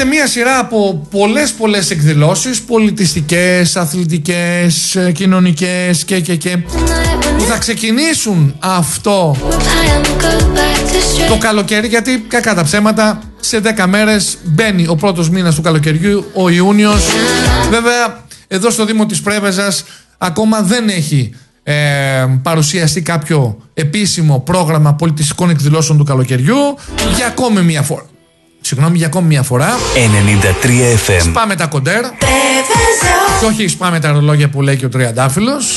Γίνεται μία σειρά από πολλές εκδηλώσεις, πολιτιστικές, αθλητικές, κοινωνικές και που θα ξεκινήσουν αυτό το καλοκαίρι, γιατί κακά τα ψέματα σε 10 μέρες μπαίνει ο πρώτος μήνας του καλοκαιριού, ο Ιούνιος. Βέβαια εδώ στο Δήμο της Πρέβεζας ακόμα δεν έχει παρουσιαστεί κάποιο επίσημο πρόγραμμα πολιτιστικών εκδηλώσεων του καλοκαιριού για ακόμη μία φορά. Για ακόμη μια φορά 93 FM. Σπάμε τα κοντέρ και όχι σπάμε τα ρολόγια που λέει και ο Τριαντάφυλλος.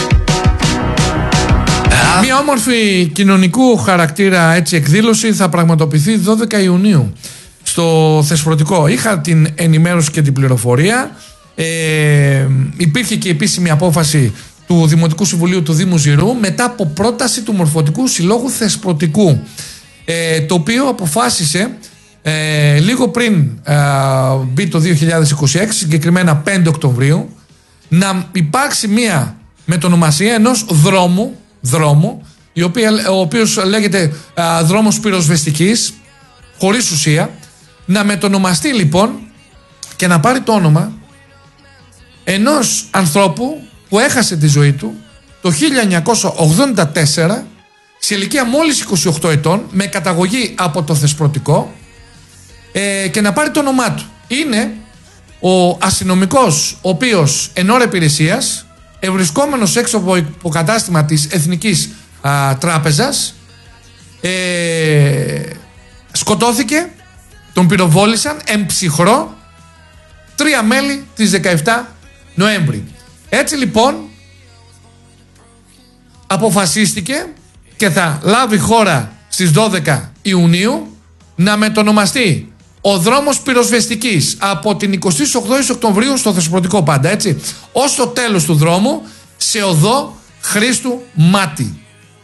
Μια όμορφη κοινωνικού χαρακτήρα έτσι εκδήλωση θα πραγματοποιηθεί 12 Ιουνίου στο Θεσπρωτικό. Είχα την ενημέρωση και την πληροφορία. Υπήρχε και επίσημη απόφαση του Δημοτικού Συμβουλίου του Δήμου Ζηρού μετά από πρόταση του Μορφωτικού Συλλόγου Θεσπρωτικού, το οποίο αποφάσισε λίγο πριν μπει το 2026, συγκεκριμένα 5 Οκτωβρίου, να υπάρξει μία μετονομασία ενός δρόμου ο οποίος λέγεται δρόμος πυροσβεστικής, χωρίς ουσία, να μετονομαστεί λοιπόν και να πάρει το όνομα ενός ανθρώπου που έχασε τη ζωή του το 1984 σε ηλικία μόλις 28 ετών, με καταγωγή από το Θεσπρωτικό, και να πάρει το όνομά του. Είναι ο αστυνομικός ο οποίος εν ώρα υπηρεσίας, ευρισκόμενος έξω από υποκατάστημα της Εθνικής Τράπεζας, σκοτώθηκε, τον πυροβόλησαν εμψυχρό 3 μέλη της 17 Νοέμβρη. Έτσι λοιπόν αποφασίστηκε και θα λάβει χώρα στις 12 Ιουνίου να μετονομαστεί ο δρόμος πυροσβεστικής από την 28 Οκτωβρίου στο Θεσπρωτικό, πάντα έτσι, ως το τέλος του δρόμου, σε οδό Χρήστου Μάτη.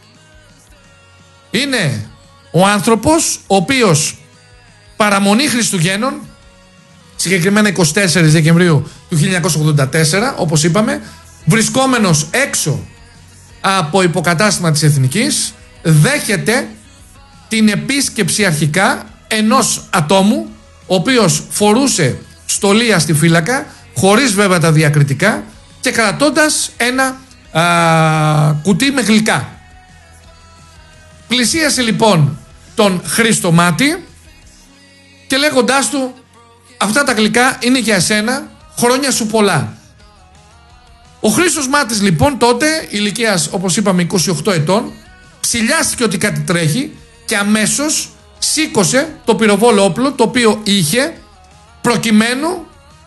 Είναι ο άνθρωπος ο οποίος παραμονή Χριστουγέννων, συγκεκριμένα 24 Δεκεμβρίου του 1984, όπως είπαμε, βρισκόμενος έξω από υποκατάστημα της Εθνικής, δέχεται την επίσκεψη αρχικά ενός ατόμου, ο οποίος φορούσε στολία στη φύλακα, χωρίς βέβαια τα διακριτικά, και κρατώντας ένα κουτί με γλυκά. Πλησίασε λοιπόν τον Χρήστο Μάτη και λέγοντάς του, αυτά τα γλυκά είναι για εσένα, χρόνια σου πολλά. Ο Χρήστος Μάτης λοιπόν τότε, ηλικίας όπως είπαμε 28 ετών, ψηλιάστηκε ότι κάτι τρέχει και αμέσως σήκωσε το πυροβόλο όπλο το οποίο είχε, προκειμένου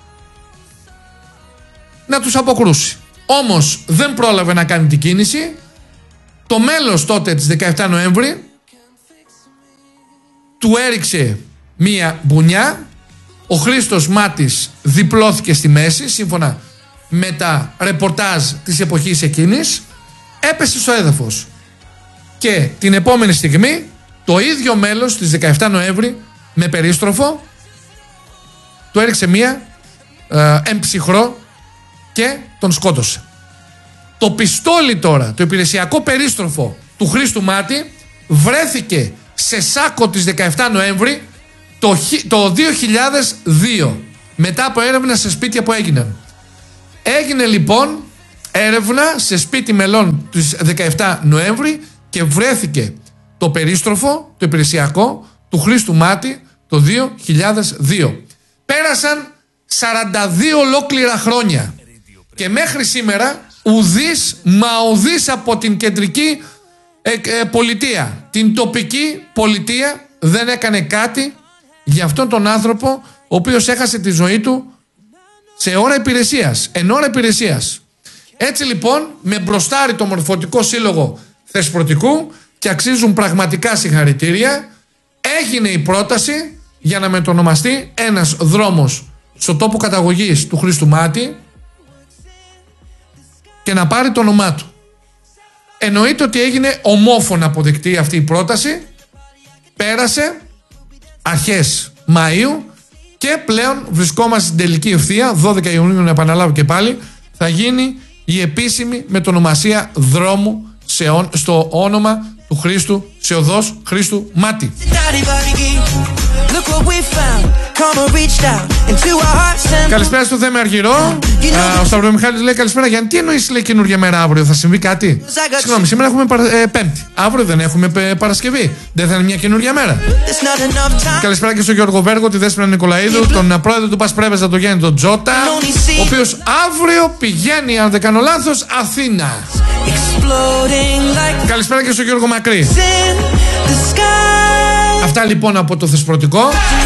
να τους αποκρούσει. Όμως δεν πρόλαβε να κάνει την κίνηση. Το μέλος τότε της 17 Νοέμβρη του έριξε μία μπουνιά. Ο Χρήστος Μάτης διπλώθηκε στη μέση, σύμφωνα με τα ρεπορτάζ της εποχής εκείνης, έπεσε στο έδαφος και την επόμενη στιγμή το ίδιο μέλος της 17 Νοέμβρη με περίστροφο του έριξε μία εμψυχρό και τον σκότωσε. Το πιστόλι τώρα, το υπηρεσιακό περίστροφο του Χρήστου Μάτη, βρέθηκε σε σάκο της 17 Νοέμβρη το 2002, μετά από έρευνα σε σπίτια που έγιναν. Έγινε λοιπόν έρευνα σε σπίτι μελών της 17 Νοέμβρη και βρέθηκε το περίστροφο, το υπηρεσιακό του Χρήστου Μάτη το 2002. Πέρασαν 42 ολόκληρα χρόνια και μέχρι σήμερα ουδής από την κεντρική πολιτεία, την τοπική πολιτεία, δεν έκανε κάτι για αυτόν τον άνθρωπο ο οποίος έχασε τη ζωή του σε ώρα υπηρεσίας, εν ώρα υπηρεσίας. Έτσι λοιπόν, με μπροστάρι το Μορφωτικό Σύλλογο Θεσπρωτικού, και αξίζουν πραγματικά συγχαρητήρια, έγινε η πρόταση για να μετονομαστεί ένας δρόμος στο τόπο καταγωγής του Χρήστου Μάτη και να πάρει το όνομά του. Εννοείται ότι έγινε ομόφωνα αποδεκτή αυτή η πρόταση, πέρασε αρχές Μαΐου και πλέον βρισκόμαστε στην τελική ευθεία. 12 Ιουνίου, να επαναλάβω και πάλι, θα γίνει η επίσημη μετονομασία δρόμου στο όνομα του Χρήστου, σε οδός Χρήστου Μάτη. Καλησπέρα στο Θέμη Αργυρό. Ο Σταυρομιχάλης λέει καλησπέρα. Γιατί τι εννοείς, λέει, καινούργια μέρα αύριο, θα συμβεί κάτι? Συγγνώμη, σήμερα έχουμε Πέμπτη. Αύριο δεν έχουμε Παρασκευή. Δεν θα είναι μια καινούργια μέρα? Καλησπέρα και στον Γιώργο Βέργο, τη Δέσποινα Νικολαίδου, τον πρόεδρο του Πασπρέβεζα, τον Γιάννη τον Τζότα, ο οποίος αύριο πηγαίνει, αν δεν κάνω λάθος, Αθήνα. Καλησπέρα και στον Γιώργο Μακρύ. Αυτά λοιπόν από το Θεσπρωτικό.